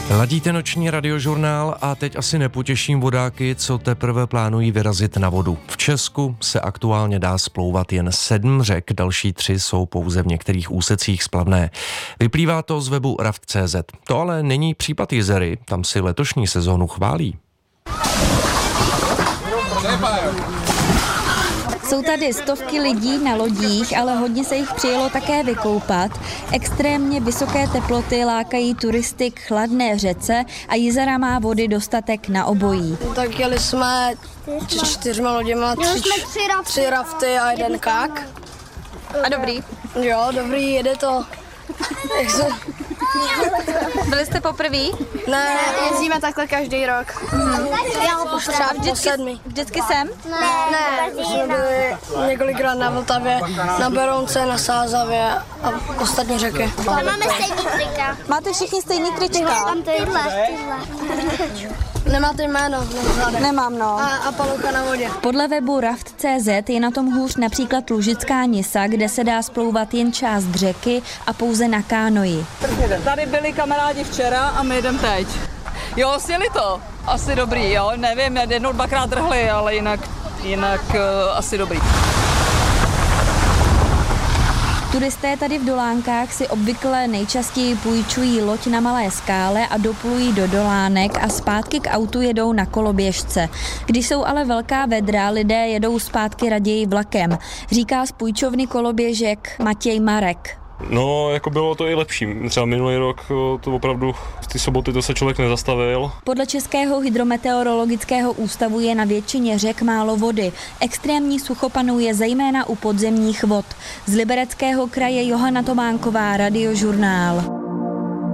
Ladíte noční radiožurnál a teď asi nepotěším vodáky, co teprve plánují vyrazit na vodu. V Česku se aktuálně dá splouvat jen 7 řek, další 3 jsou pouze v některých úsecích splavné. Vyplývá to z webu raft.cz. To ale není případ Jizery, tam si letošní sezónu chválí. Jsou tady stovky lidí na lodích, ale hodně se jich přijelo také vykoupat. Extrémně vysoké teploty lákají turisty k chladné řece a Jizera má vody dostatek na obojí. Tak jeli jsme 4 loděma, 3 rafty a 1 kák. A dobrý? Jo, dobrý, jede to. Byli jste poprvé? Ne, jezdíme takhle každý rok. Už třeba Vždycky sem? Ne, už jsme byli několikrát na Vltavě, na Berounce, na Sázavě a ostatní řeky. Máme stejný trika. Máte všichni stejný trička? Mám tyhle. Nemáte jméno? Nemám, no. A palucha na vodě. Podle webu raft.cz je na tom hůř například Lužická Nisa, kde se dá splouvat jen část řeky a pouze na kánoji. Tady byli kamarádi včera a my jdem teď. Jo, sněli to. Asi dobrý, jo. Nevím, 1-2krát drhli, ale jinak asi dobrý. Turisté tady v Dolánkách si obvykle nejčastěji půjčují loď na malé skále a doplují do Dolánek a zpátky k autu jedou na koloběžce. Když jsou ale velká vedra, lidé jedou zpátky raději vlakem, říká z půjčovny koloběžek Matěj Marek. No, jako bylo to i lepší. Třeba minulý rok to opravdu v ty soboty to se člověk nezastavil. Podle Českého hydrometeorologického ústavu je na většině řek málo vody. Extrémní sucho panuje zejména u podzemních vod. Z Libereckého kraje Johana Tománková, Radiožurnál.